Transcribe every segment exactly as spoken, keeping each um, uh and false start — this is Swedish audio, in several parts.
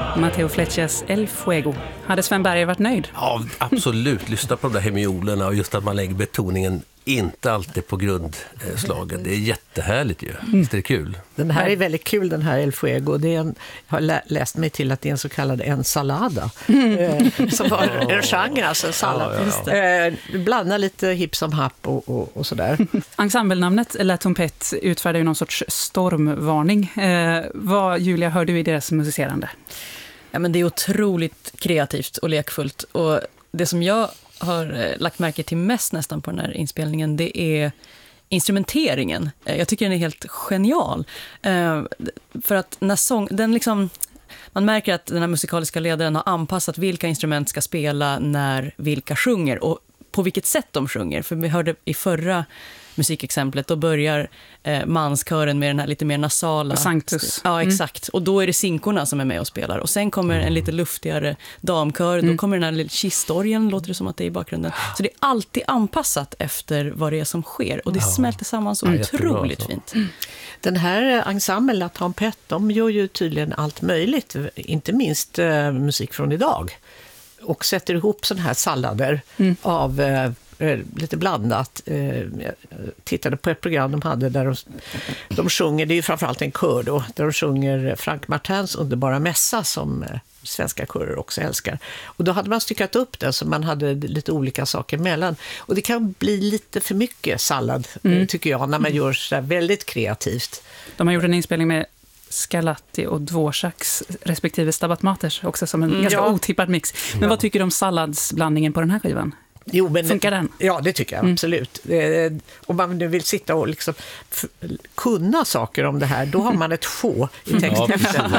Matteo Fletchers El Fuego. Hade Sven Berger varit nöjd? Ja, absolut. Lyssna på de där hemiolerna och just att man lägger betoningen inte alltid på grundslagen. Det är jättehärligt ju. Mm. Det är kul. Den här är väldigt kul, den här El Fuego. Det är en, jag har lä- läst mig till att det är en så kallad ensalada. Mm. Eh, som var en genre, alltså en sallad. Ja, ja, ja. Eh, blanda lite hipp som happ och, och, och sådär. Ensemblenamnet La Trompette utfärdar ju någon sorts stormvarning. Eh, vad, Julia, hör du i deras musicerande? Ja, men det är otroligt kreativt och lekfullt. Och det som jag har lagt märke till mest nästan på den här inspelningen, det är instrumenteringen. Jag tycker den är helt genial. För att när sång, den liksom, man märker att den här musikaliska ledaren har anpassat vilka instrument ska spela när vilka sjunger och på vilket sätt de sjunger. För vi hörde i förra musikexemplet, då börjar eh, manskören med den här lite mer nasala... Sanctus. Ja, exakt. Mm. Och då är det sinkorna som är med och spelar. Och sen kommer en lite luftigare damkör. Mm. Då kommer den här lilla kistorgen, låter det som att det är i bakgrunden. Så det är alltid anpassat efter vad det är som sker. Och det ja. smälter samman så mm. otroligt fint. Mm. Den här ensemblen La Trompette, de gör ju tydligen allt möjligt. Inte minst eh, musik från idag. Och sätter ihop sådana här sallader mm. av... Eh, lite blandat. Jag tittade på ett program de hade där de, de sjunger, det är ju framförallt en kör då, där de sjunger Frank Martins underbara mässa som svenska körer också älskar. Och då hade man styckat upp det så man hade lite olika saker mellan. Och det kan bli lite för mycket sallad mm. tycker jag när man gör så där väldigt kreativt. De har gjort en inspelning med Scarlatti och Dvořáks respektive Stabat Maters också som en mm, ganska ja. otippad mix. Men ja. vad tycker du om salladsblandningen på den här skivan? Jo, men, funkar den? Ja, det tycker jag mm. absolut. Eh, om man nu vill sitta och liksom f- kunna saker om det här, då har man ett få i texten.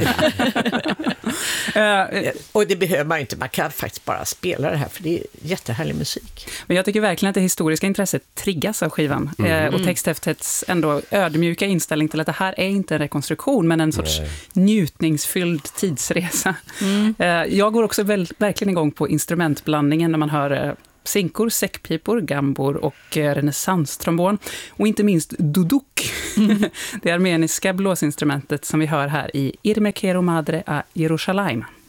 Ja, och det behöver man inte, man kan faktiskt bara spela det här för det är jättehärlig musik. Men jag tycker verkligen att det historiska intresset triggas av skivan mm. eh, och texthäftets ändå ödmjuka inställning till att det här är inte en rekonstruktion men en sorts Nej. njutningsfylld tidsresa. Mm. Eh, jag går också väl, verkligen igång på instrumentblandningen när man hör eh, sinkor, säckpipor, gambor och eh, renässanstrombon och inte minst duduk, mm. det armeniska blåsinstrumentet som vi hör här i Ir me quiero madre a Jerusalem.